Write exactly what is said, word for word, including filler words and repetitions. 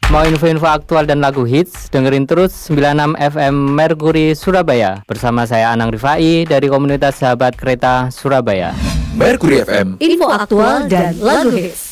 Mau info-info aktual dan lagu hits? Dengerin terus sembilan puluh enam F M Mercury Surabaya. Bersama saya Anang Rifai dari komunitas Sahabat Kereta Surabaya. Mercury F M, info aktual dan lagu hits.